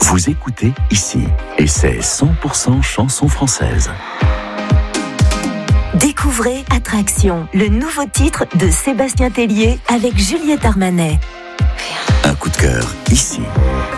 Vous écoutez ici, et c'est 100% chanson française. Découvrez Attraction, le nouveau titre de Sébastien Tellier avec Juliette Armanet. Un coup de cœur ici.